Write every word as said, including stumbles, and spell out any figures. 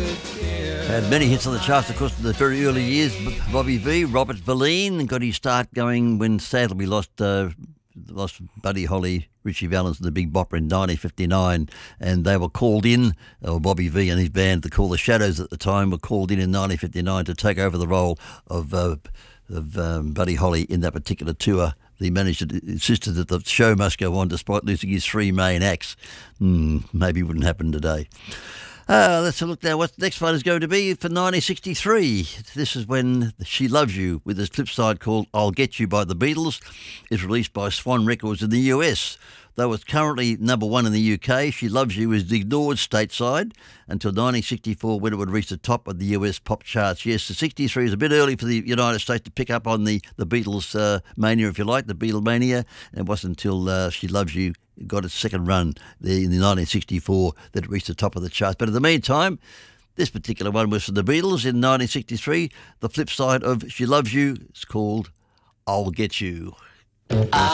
Had many hits on the charts, of course, in the very early years. Bobby V, Robert Verleen got his start going when sadly we lost uh, lost Buddy Holly, Richie Valens and the Big Bopper in nineteen fifty-nine, and they were called in, or Bobby V and his band, the Call the Shadows at the time, were called in in nineteen fifty-nine to take over the role of, uh, of um, Buddy Holly in that particular tour. The manager insisted that the show must go on despite losing his three main acts. Hmm, maybe it wouldn't happen today. Uh, let's have a look now what the next one is going to be for nineteen sixty-three. This is when She Loves You, with this flip side called I'll Get You by the Beatles, is released by Swan Records in the U S. Though it's currently number one in the U K, She Loves You is ignored stateside until nineteen sixty-four, when it would reach the top of the U S pop charts. Yes, the sixty-three is a bit early for the United States to pick up on the, the Beatles uh, mania, if you like, the Beatlemania. And it wasn't until uh, She Loves You got its second run there in the nineteen sixty-four that it reached the top of the charts. But in the meantime, this particular one was from the Beatles in nineteen sixty-three. The flip side of She Loves You is called I'll Get You.